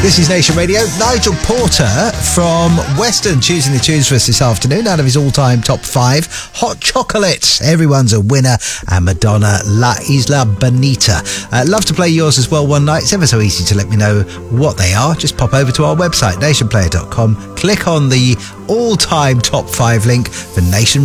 This is Nation Radio. Nigel Porter from Western choosing the tunes for us this afternoon out of his all-time top 5. Hot Chocolate, everyone's a winner, and Madonna, La Isla Bonita. Love to play yours as well one night. It's ever so easy to let me know what they are. Just pop over to our website, nationplayer.com, click on the all-time top 5 link for Nation